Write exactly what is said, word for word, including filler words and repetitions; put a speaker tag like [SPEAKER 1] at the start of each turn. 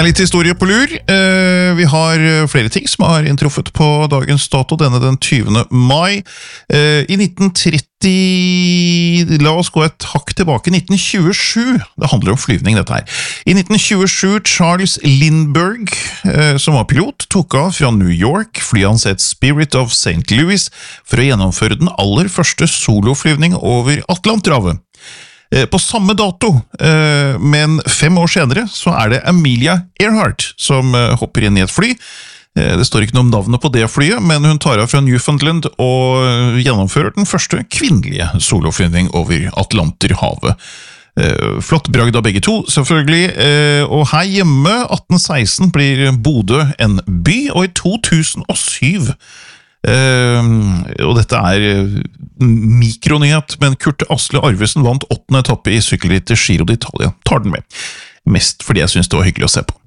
[SPEAKER 1] er litt historie på lur. Vi har flere ting som har inntruffet på dagens dato, denne den tyvende mai. I nitten tretti, la oss gå et hakk tilbake, nitten tjuesju, det handler om flyvning dette her. I nitten tjuesju, Charles Lindbergh, som var pilot, tok av fra New York, flyet hans het Spirit of Saint Louis, for å gjennomføre den aller første soloflyvning over Atlanterhavet. På samme dato, men fem år senere, så er det Amelia Earhart som hopper inn i et fly. Det står ikke noe om navnet på det flyet, men hun tar av fra Newfoundland og gjennomfører den første kvinnelige soloflyvning over Atlanterhavet. Flott bragd av begge to, selvfølgelig. Og her hjemme, atten seksten, blir Bodø en by, og i to tusen og syv Uh, og dette er mikronyhet, men Kurt Asle Arvesen vant åttende etappe i sykkelrittet Giro d'Italia. Tar den med, mest fordi jeg synes det var hyggelig å se på.